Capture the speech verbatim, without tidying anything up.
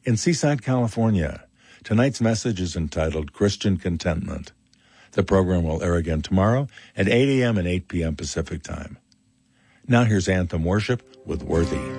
in Seaside, California. Tonight's message is entitled Christian Contentment. The program will air again tomorrow at eight a.m. and eight p.m. Pacific Time. Now here's Anthem Worship with Worthy.